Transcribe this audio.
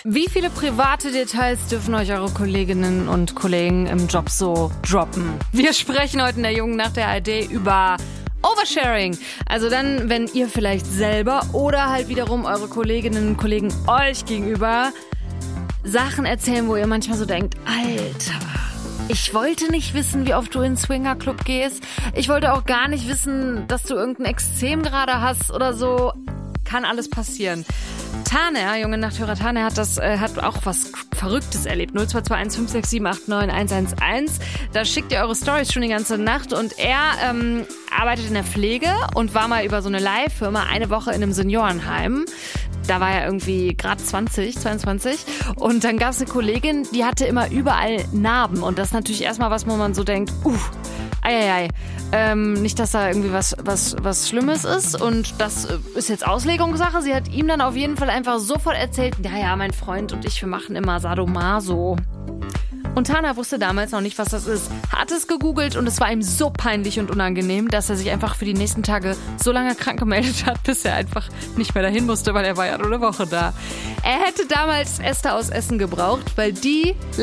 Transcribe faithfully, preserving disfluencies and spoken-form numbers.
Wie viele private Details dürfen euch eure Kolleginnen und Kollegen im Job so droppen? Wir sprechen heute in der Jungen Nacht der A R D über Oversharing. Also dann, wenn ihr vielleicht selber oder halt wiederum eure Kolleginnen und Kollegen euch gegenüber Sachen erzählen, wo ihr manchmal so denkt, Alter, ich wollte nicht wissen, wie oft du in den Swingerclub gehst. Ich wollte auch gar nicht wissen, dass du irgendein Extrem gerade hast oder so. Kann alles passieren. Taner, junge Nachthörer Taner, hat das äh, hat auch was Verrücktes erlebt. null zwei zwei eins fünf sechs sieben acht neun eins eins eins. Da schickt ihr eure Stories schon die ganze Nacht. Und er ähm, arbeitet in der Pflege und war mal über so eine Leihfirma eine Woche in einem Seniorenheim. Da war er irgendwie gerade zwanzig, zweiundzwanzig. Und dann gab es eine Kollegin, die hatte immer überall Narben. Und das ist natürlich erstmal was, wo man so denkt, uh, eieiei. Ähm, nicht, dass da irgendwie was, was, was Schlimmes ist. Und das ist jetzt Auslegungssache. Sie hat ihm dann auf jeden Fall einfach sofort erzählt, ja, ja, mein Freund und ich, wir machen immer Sadomaso. Und Taner wusste damals noch nicht, was das ist. Hat es gegoogelt und es war ihm so peinlich und unangenehm, dass er sich einfach für die nächsten Tage so lange krank gemeldet hat, bis er einfach nicht mehr dahin musste, weil er war ja nur eine Woche da. Er hätte damals Esther aus Essen gebraucht, weil die